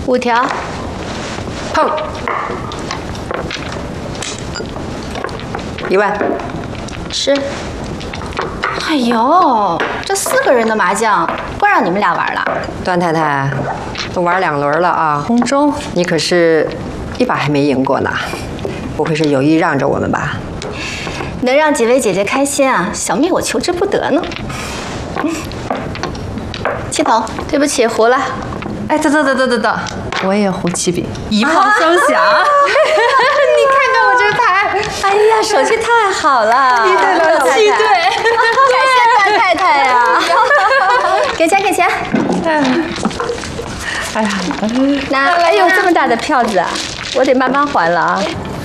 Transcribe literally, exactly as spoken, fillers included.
五条。 碰。一万。 是。哎呦，这四个人的麻将，光让你们俩玩了。 段太太，都玩两轮了啊。 红中， 你可是一把还没赢过呢，不会是有意让着我们吧？ 能让几位姐姐开心啊，小命我求之不得呢。七头，对不起，胡了。 哎，等等等等等等，我也胡七饼，一炮双响。你看看我这牌， 哎呀，手气太好了， 一对了七对， 感谢段太太呀！给钱给钱。 哎呀， 那哎呦，这么大的票子啊，我得慢慢还了啊。